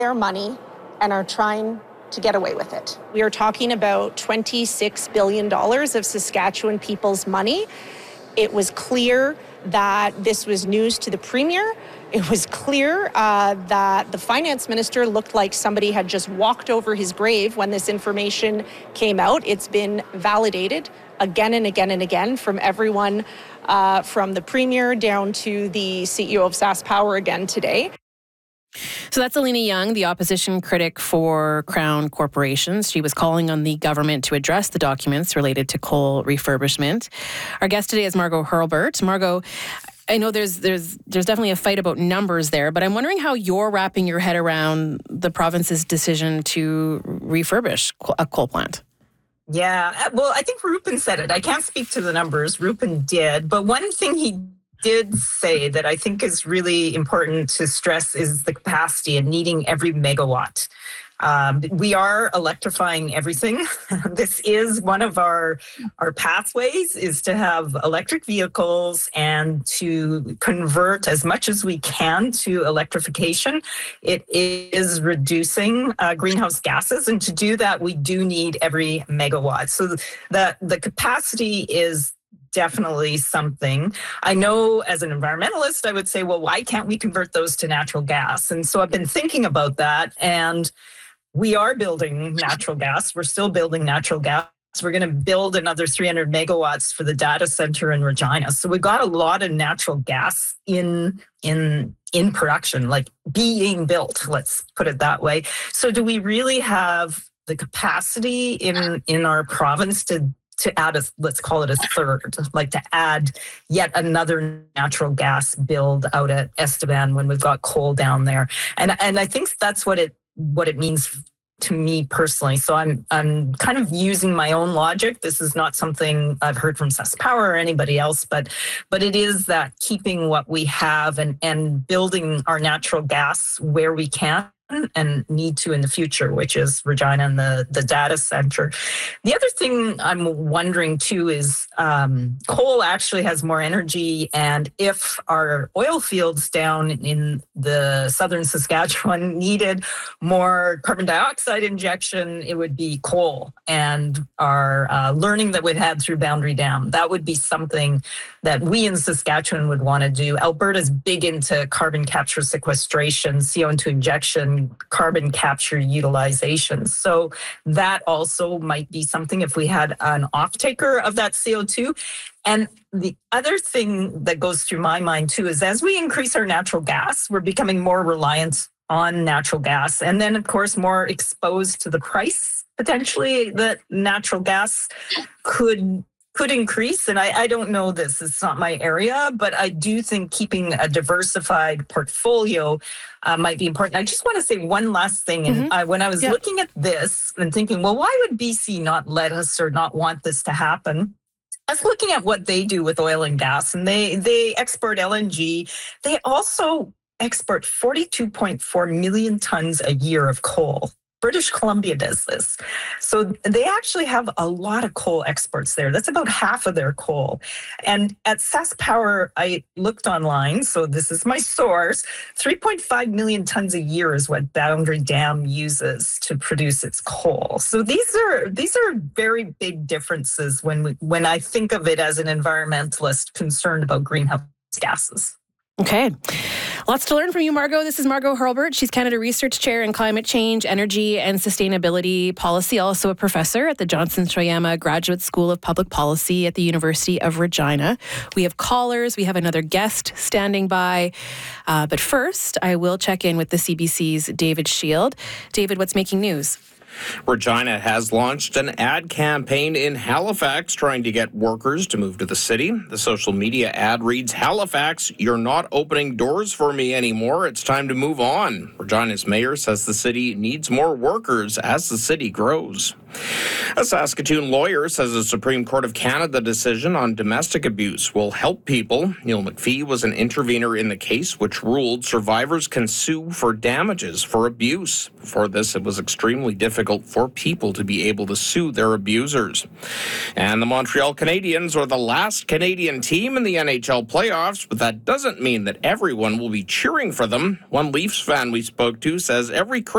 their money and are trying to get away with it. We are talking about $26 billion of Saskatchewan people's money. It was clear that this was news to the Premier. It was clear that the finance minister looked like somebody had just walked over his grave when this information came out. It's been validated again and again and again from everyone, from the Premier down to the CEO of SaskPower again today. So that's Alina Young, the opposition critic for Crown Corporations. She was calling on the government to address the documents related to coal refurbishment. Our guest today is Margot Hurlbert. Margot, I know there's definitely a fight about numbers there, but I'm wondering how you're wrapping your head around the province's decision to refurbish a coal plant. Yeah, well, I think Rupin said it. I can't speak to the numbers. Rupin did. But one thing he did say that I think is really important to stress is the capacity and needing every megawatt. We are electrifying everything. This is one of our pathways, is to have electric vehicles and to convert as much as we can to electrification. It is reducing greenhouse gases, and to do that, we do need every megawatt. So the capacity is definitely something. I know as an environmentalist, I would say, well, why can't we convert those to natural gas? And so I've been thinking about that, and we are building natural gas. We're still building natural gas. We're going to build another 300 megawatts for the data center in Regina. So we've got a lot of natural gas in production, like being built, let's put it that way. So do we really have the capacity in our province to add let's call it a third, like to add yet another natural gas build out at Estevan when we've got coal down there? And I think that's what it means to me personally. So I'm kind of using my own logic. This is not something I've heard from SaskPower or anybody else, but it is that keeping what we have and building our natural gas where we can and need to in the future, which is Regina and the data center. The other thing I'm wondering too is coal actually has more energy, and if our oil fields down in the southern Saskatchewan needed more carbon dioxide injection, it would be coal. And our learning that we've had through Boundary Dam, that would be something that we in Saskatchewan would want to do. Alberta's big into carbon capture sequestration, CO2 injection, carbon capture utilization. So that also might be something if we had an off-taker of that CO2. And the other thing that goes through my mind too is as we increase our natural gas, we're becoming more reliant on natural gas. And then, of course, more exposed to the price potentially that natural gas could increase. And I don't know this, it's not my area, but I do think keeping a diversified portfolio might be important. I just want to say one last thing. And when I was looking at this and thinking, well, why would BC not let us or not want this to happen? I was looking at what they do with oil and gas, and they export LNG. They also export 42.4 million tons a year of coal. British Columbia does this. So they actually have a lot of coal exports there. That's about half of their coal. And at SaskPower, I looked online, so this is my source, 3.5 million tons a year is what Boundary Dam uses to produce its coal. So these are very big differences when I think of it as an environmentalist concerned about greenhouse gases. Okay. Lots to learn from you, Margot. This is Margot Hurlbert. She's Canada Research Chair in Climate Change, Energy and Sustainability Policy, also a professor at the Johnson Shoyama Graduate School of Public Policy at the University of Regina. We have callers. We have another guest standing by. But first, I will check in with the CBC's David Shield. David, what's making news? Regina has launched an ad campaign in Halifax trying to get workers to move to the city. The social media ad reads, "Halifax, you're not opening doors for me anymore. It's time to move on." Regina's mayor says the city needs more workers as the city grows. A Saskatoon lawyer says a Supreme Court of Canada decision on domestic abuse will help people. Neil McPhee was an intervener in the case, which ruled survivors can sue for damages for abuse. Before this, it was extremely difficult for people to be able to sue their abusers. And the Montreal Canadiens are the last Canadian team in the NHL playoffs, but that doesn't mean that everyone will be cheering for them. One Leafs fan we spoke to says every